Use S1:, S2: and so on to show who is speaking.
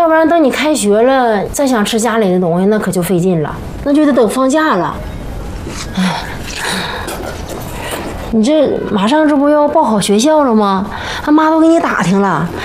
S1: 要不然等你开学了再想吃家里的东西，那可就费劲了，那就得等放假了。哎，你这马上这不要报好学校了吗？他妈都给你打听了，